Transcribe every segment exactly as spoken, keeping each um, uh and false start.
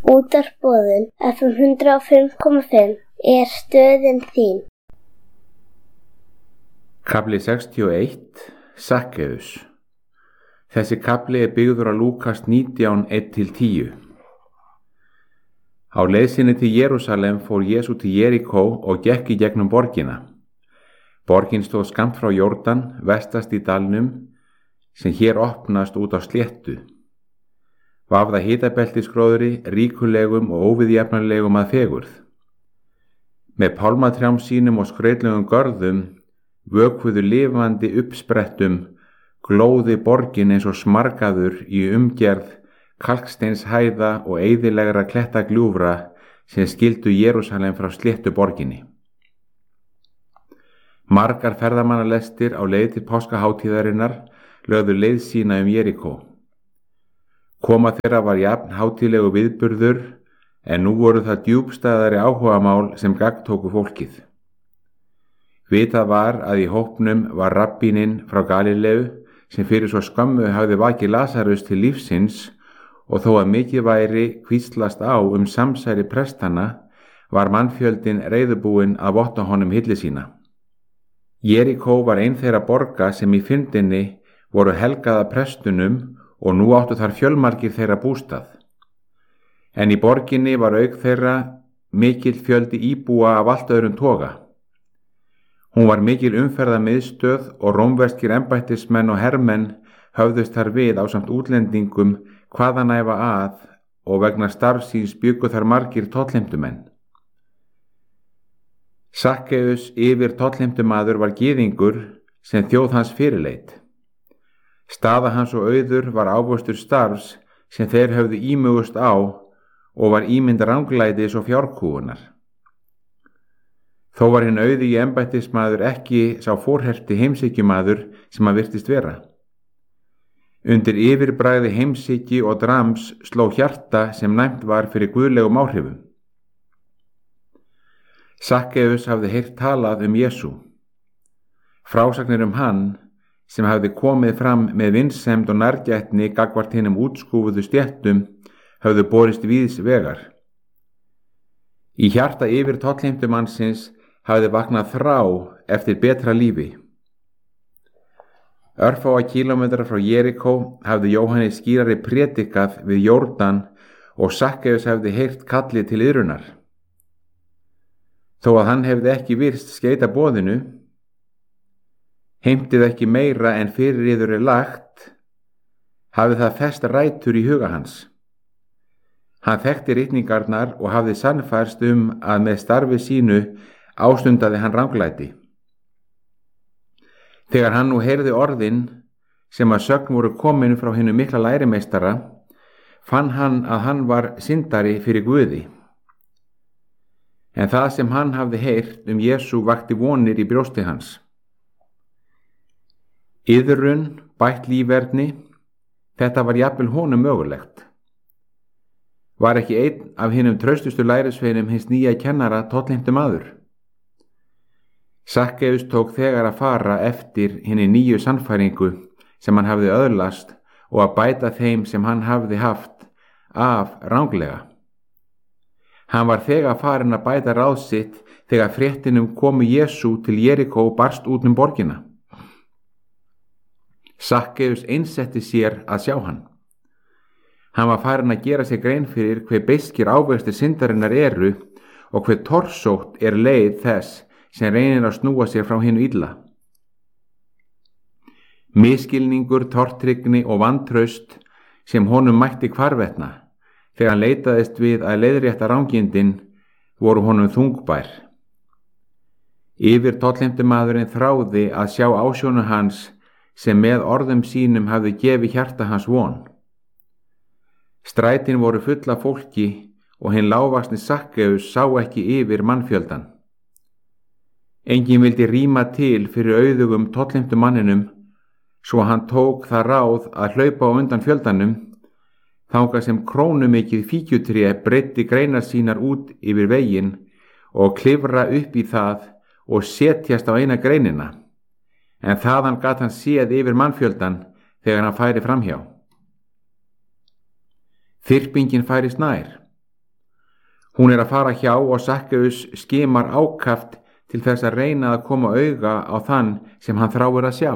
Útvarpsboðun F M hundrað og fimm komma fimm er stöðin þín. Kafli sextíu og eitt. Sakkeus. Þessi kafli er byggður á Lúkas nítján, eitt til tíu. Á leið sinni til Jerúsalem fór Jesú til Jeríkó og gekk í gegnum borgina. Borgin stóð skammt frá Jórdan, vestast í dalnum, sem hér opnast út á sléttu. Vafða hitabeltisgróðri, ríkulegum og óviðjafnanlegum að fegurð. Með pálmatrjám sínum og skrautlegum görðum vökvuðu lifandi uppsprettum glóði borgin eins og smargaður í umgerð kalksteinshæða og eyðilegra klettagljúfra sem skildu Jerúsalem frá sléttu borginni. Margar ferðamannalestir á leið til páskahátíðarinnar lögðu leið sína um Jeríkó. Koma þeirra var jafn hátíðlegu viðburður, en nú voru það djúpstæðari áhugamál sem gagntóku fólkið. Vitað var að í hópnum var rabbíninn frá Galileu sem fyrir svo skömmu hafði vakið Lasarus til lífsins, og þó að mikið væri hvíslast á um samsæri prestanna var mannfjöldin reiðubúinn að votta honum hilli sína. Jeríkó var ein þeirra borga sem í fyndinni voru helgaða prestunum og nú áttu þar fjölmargir þeirra bústað. En í borginni var auk þeirra mikill fjöldi íbúa af allt öðrum toga. Hún var mikil umferðamiðstöð og rómverskir embættismenn og hermenn höfðust þar við ásamt útlendingum hvaðanæfa að, og vegna starfsins bjuggu þar margir tollheimtumenn. Sakkeus yfir tollheimtumaður var gyðingur sem þjóð hans fyrirleit. Staða hans og auður var ávöxtur starfs sem þeir höfðu ímugust á og var ímynd ranglætis og fjárkúgunar. Þó var hinn auði í embættismaður ekki sá fórherti heimshyggjumaður sem hann virtist vera. Undir yfirbragði heimshyggju og drams sló hjarta sem næmt var fyrir guðlegum áhrifum. Sakkeus hafði heyrt talað um Jesú. Frásagnir um hann, sem hafði komið fram með vinsemd og nærgætni gagnvart hinum útskúfuðu stéttum, höfðu borist víðs vegar. Í hjarta yfir tollheimtumannsins hafði vaknað þrá eftir betra lífi. Örfáa kílómetra frá Jeríkó hafði Jóhannes skírari prédikað við Jórdan og Sakkeus hafði heyrt kallið til iðrunar. Þó að hann hefði ekki virst skeita boðinu, heimtið ekki meira en fyrir yður er lagt, hafði það fest rætur í huga hans. Hann þekkti ritningarnar og hafði sannfærst um að með starfi sínu ástundaði hann ranglæti. Þegar hann nú heyrði orðin sem að sögn voru komin frá hinu mikla lærimeistara, fann hann að hann var syndari fyrir Guði. En það sem hann hafði heyrt um Jesú vakti vonir í brjósti hans. Iðrun, bætt lífverðni, þetta var jafnvel honum mögulegt. Var ekki einn af hinum traustustu lærisveinum hins nýja kennara tollheimtu maður. Sakkeus tók þegar að fara eftir hinni nýju sannfæringu sem hann hafði öðlast og að bæta þeim sem hann hafði haft af ranglega. Hann var þegar farin að bæta ráð sitt þegar fréttinum komu Jesú til Jeríkó barst út um borgina. Sakkeus einsetti sér að sjá hann. Hann var farin að gera sér grein fyrir hve beiskir ávextir syndarinnar eru og hve torsótt er leið þess sem reynir að snúa sér frá hinu illa. Misskilningur, tortryggni og vantraust sem honum mætti hvarvetna þegar hann leitaðist við að leiðrétta rangindin voru honum þungbær. Yfir tollheimtumaðurinn þráði að sjá ásjónu hans sem með orðum sínum hafði gefið hjarta hans von. Strætin voru full af fólki og hinn lágvaxni Sakkeus sá ekki yfir mannfjöldan. Enginn vildi rýma til fyrir auðugum tollheimtumanninum, svo hann tók það ráð að hlaupa á undan fjöldanum, þangað sem krónumikið fíkjutré breiddi greinar sínar út yfir veginn og klifra upp í það og setjast á eina greinina. En þaðan gat hann séð yfir mannfjöldan þegar hann færi framhjá. Þyrpingin færist nær. Hún er að fara hjá og Sakkeus skimar ákaft til þess að reyna að koma auga á þann sem hann þráir að sjá.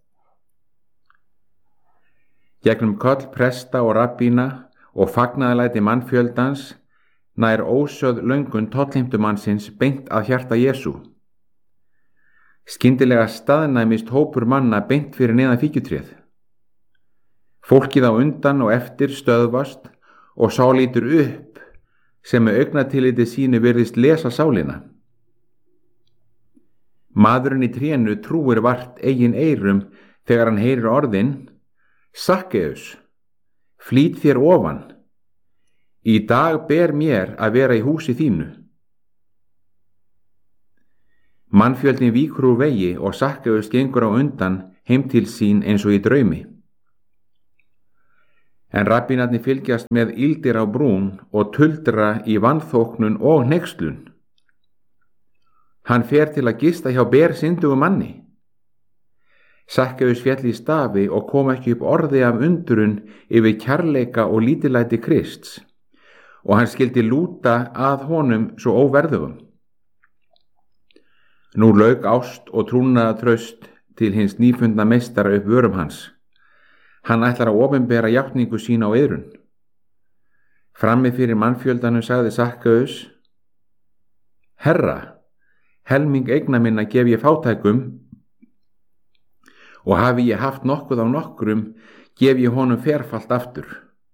Gegnum köll presta og rabbína og fagnaðarlæti mannfjöldans nær ósögð löngun tollheimtumannsins beint að hjarta Jesú. Skyndilega staðnæmist hópur manna beint fyrir neðan fíkjutréð. Fólkið á undan og eftir stöðvast og sá lítur upp sem með augnatilliti sínu virðist lesa sálina. Maðurinn í trénu trúir vart eigin eyrum þegar hann heyrir orðin: Sakkeus, flýt þér ofan. Í dag ber mér að vera í húsi þínu. Mannfjöldin víkur úr vegi og Sakkeus gengur á undan heim til sín eins og í draumi. En rabbínarnir fylgjast með ýldir á brún og tuldra í vanþóknun og hneykslun. Hann fer til að gista hjá bersyndugu manni. Sakkeus féll í stafi og kom ekki upp orði af undrun yfir kærleika og lítillæti Krists, og hann skildi lúta að honum svo óverðugum. Nú lauk ást og trúnaðartraust til hins nýfundna meistara upp vörum hans. Hann ætlar að opinbera játningu sína á iðrun. Frammi fyrir mannfjöldanum sagði Sakkeus: Herra, helming eigna minna gef ég fátækum, og hafi ég haft nokkuð á nokkrum, gef ég honum ferfalt aftur.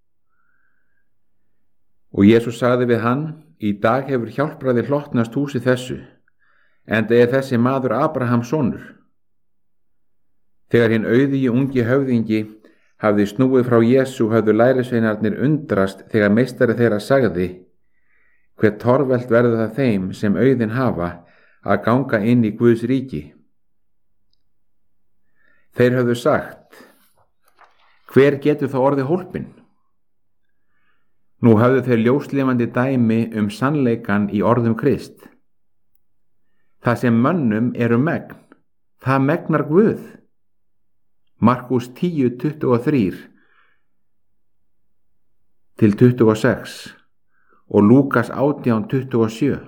Og Jesús sagði við hann: Í dag hefur hjálpraði hlotnast húsi þessu, enda er þessi maður Abrahams sonur. Þegar hinn auðigi ungi höfðingi hafði snúið frá Jesú höfðu lærisveinarnir undrast þegar meistari þeirra sagði: Hve torvelt verður það þeim sem auðin hafa að ganga inn í Guðs ríki. Þeir höfðu sagt: Hver getur þá orðið hólpinn? Nú höfðu þeir ljóslifandi dæmi um sannleikan í orðum Krist. Það sem mönnum eru megn, það megnar Guð. Markús tíu tuttugu og þrjú til tuttugu og sex og Lúkas átján tuttugu og sjö.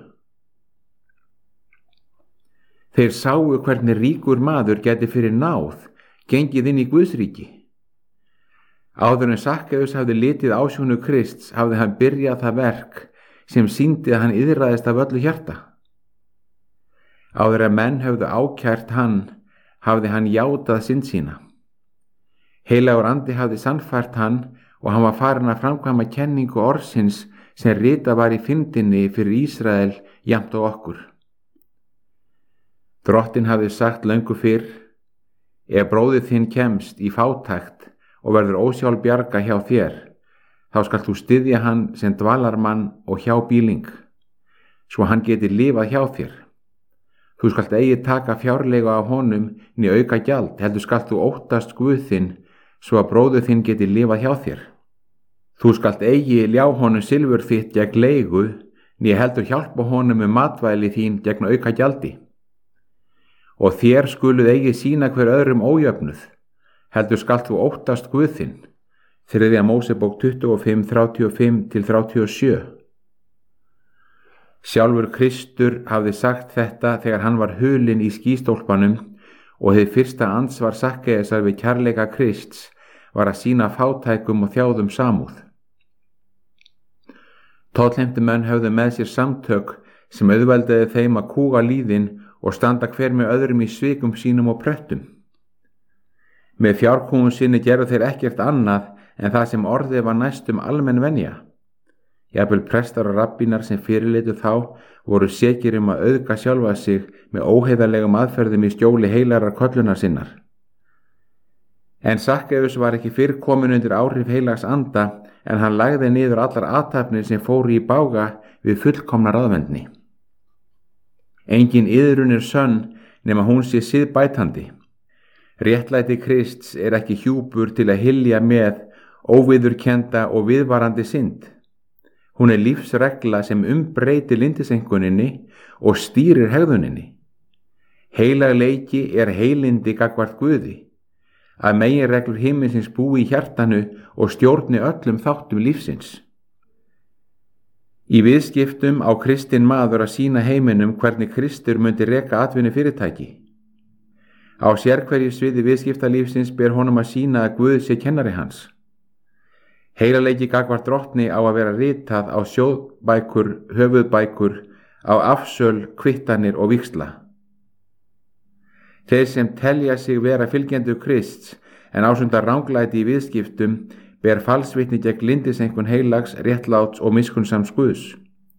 Þeir sáu hvernig ríkur maður gæti fyrir náð gengið inn í Guðsríki. Áður en Sakkeus hafði litið ásjónu Krists hafði hann byrjað það verk sem sýndi að hann iðraðist af öllu hjarta. Áður en menn höfðu ákært hann hafði hann játað synd sína. Heilagur andi hafði sannfært hann og hann var farinn að framkvæma kenningu orðsins sem ritað var í fyndinni fyrir Ísrael jafnt á okkur. Drottinn hafði sagt löngu fyrr: Ef bróðir þinn kemst í fátækt og verður ósjálfbjarga hjá þér, þá skalt þú styðja hann sem dvalarmann og hjábýling, svo hann geti lifað hjá þér. Þú skalt eigi taka fjárlega af honum né auka gjald, heldur skalt þú óttast Guð þinn, svo að bróður þinn geti lifað hjá þér. Þú skalt eigi ljá honum silfur þitt gegn leigu, né heldur hjálpa honum um matvæli þín gegn auka gjaldi. Og þér skuluð eigi sýna hver öðrum ójöfnuð, heldur skalt þú óttast Guð þinn. Þriðja Mósebók tuttugu og fimm þrjátíu og fimm til þrjátíu og sjö. Sjálfur Kristur hafði sagt þetta þegar hann var hulinn í skýstólpanum, og hið fyrsta ansvar Sakkeusar við kærleika Krists var að sýna fátækum og þjáðum samúð. Tollheimtumenn höfðu með sér samtök sem auðveldaði þeim að kúga líðin og standa hver með öðrum í svikum sínum og pröttum. Með fjárkúgun sinni gerðu þeir ekkert annað en það sem orðið var næstum almenn venja. Jafnvel prestar og rabbínar sem fyrirlitu þá voru sekir um að auðga sjálfa sig með óheiðarlegum aðferðum í skjóli heilarar kollunar sinnar. En Sakkeus var ekki fyrr komin undir áhrif heilags anda en hann lagði niður allar athafnir sem fóru í bága við fullkomna ráðvendni. Engin iðrun er sönn nema hún sé siðbætandi. Réttlæti Krists er ekki hjúpur til að hylja með óviðurkennda og viðvarandi synd. Hún er lífsregla sem umbreytir lindisenguninni og stýrir hegðuninni. Heilagleiki er heilindi gagnvart Guði, að meginreglur himinsins búi í hjartanu og stjórni öllum þáttum lífsins. Í viðskiptum á kristinn maður að sýna heiminum hvernig Kristur myndi reka atvinnu fyrirtæki. Á sérhverju sviði viðskiptalífsins ber honum að sýna að Guð sé kennari hans. Heilaleiki gagnvart drottni á að vera ritað á sjóðbækur, höfuðbækur, á afsöl, kvittanir og víxla. Þeir sem telja sig vera fylgjendur Krists en ásundar ranglæti í viðskiptum ber falsvitni gegn lyndiseinkunn heilags, réttláts og miskunnsams Guðs.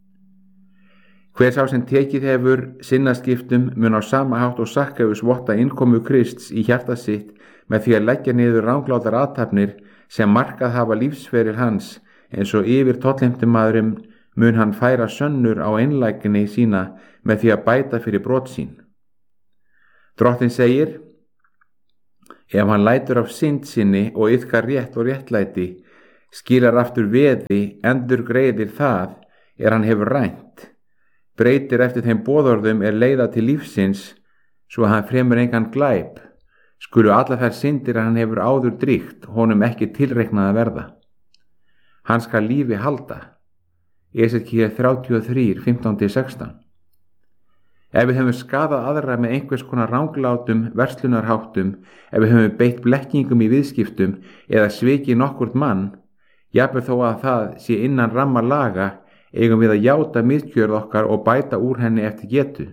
Hver sá sem tekið hefur sinnaskiptum mun á sama hátt og Sakkaeus votta innkomu Krists í hjarta sitt með því að leggja niður ranglátar athafnir sem markað hafa lífsferil hans, eins og yfir tollheimtumaðurinn mun hann færa sönnur á einlægni sína með því að bæta fyrir brot sín. Drottinn segir: ef hann lætur af synd sinni og iðkar rétt og réttlæti, skilar aftur veði, endur greiðir það er hann hefur rænt, breytir eftir þeim boðorðum er leiða til lífsins, svo að hann fremur engan glæp, skulu alla þær syndir hann hefur áður dríkt honum ekki tilreiknað að verða. Hann skal lífi halda. Esekíel þrjátíu og þrjú, fimmtán til sextán. Ef við höfum skadað aðra með einhvers konar ranglátum, verslunarháttum, ef við höfum beitt blekkingum í viðskiptum eða svikið nokkurt mann, jafnvel þó að það sé innan ramma laga, eigum við að játa misgjörð okkar og bæta úr henni eftir getu.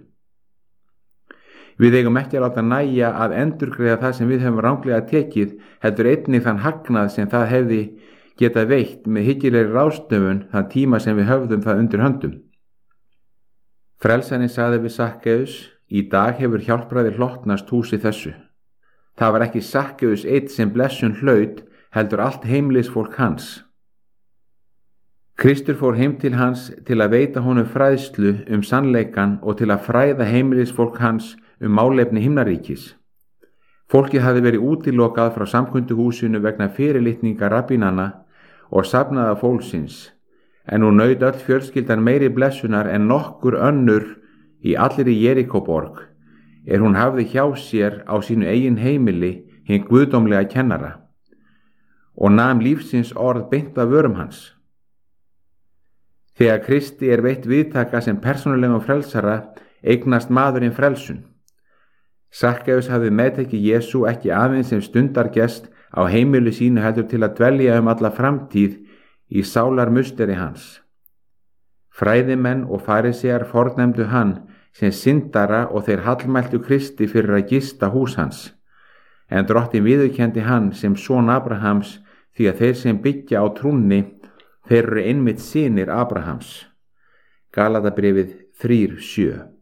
Við eigum ekki að láta nægja að endurgreiða það sem við höfum ranglega tekið, heldur einnig þann hagnað sem það hefði getað veitt með hyggilegri ráðstöfun þann tíma sem við höfðum það undir höndum. Frelsarinn sagði við Sakkaeus: í dag hefur hjálpræði hlotnast húsi þessu. Það var ekki Sakkaeus einn sem blessun hlaut, heldur allt heimilisfólk hans. Kristur fór heim til hans til að veita honum fræðslu um sannleikan og til að fræða heimilisfólk hans um málefni himnaríkis. Fólkið hafði verið útilokað frá samkunduhúsinu vegna fyrirlitninga rabbínanna og safnaða fólksins, en nú naut öll fjölskyldan meiri blessunar en nokkur önnur í allri Jerikóborg, er hún hafði hjá sér á sínu eigin heimili hinn guðdómlega kennara, og nam lífsins orð beint af vörum hans. Þegar Kristi er veitt viðtaka sem persónulegum frelsara, eignast maðurinn frelsun. Sakkaeus hafði meðtekið Jesú ekki aðeins sem stundargest á heimilu sínu heldur til að dvelja um alla framtíð í sálarmusteri hans. Fræðimenn og farisear fornefndu hann sem syndara og þeir hallmæltu Kristi fyrir að gista hús hans, en Drottinn viðurkenndi hann sem son Abrahams því að þeir sem byggja á trúnni, þeir eru einmitt synir Abrahams. Galatabréfið þrjú sjö.